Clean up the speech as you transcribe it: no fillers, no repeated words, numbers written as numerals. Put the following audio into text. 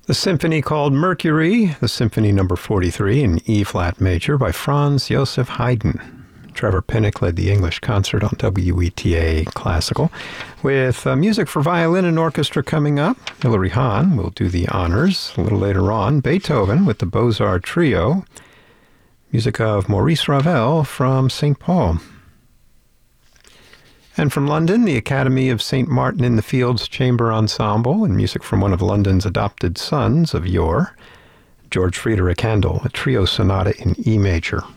The symphony called Mercury, the Symphony Number 43 in E-flat major by Franz Joseph Haydn. Trevor Pinnock led the English concert on WETA Classical. With music for violin and orchestra coming up, Hilary Hahn will do the honors a little later on. Beethoven with the Beaux-Arts Trio. Music of Maurice Ravel from St. Paul. And from London, the Academy of St. Martin in the Fields Chamber Ensemble, and music from one of London's adopted sons of yore, George Friedrich Handel, a trio sonata in E major.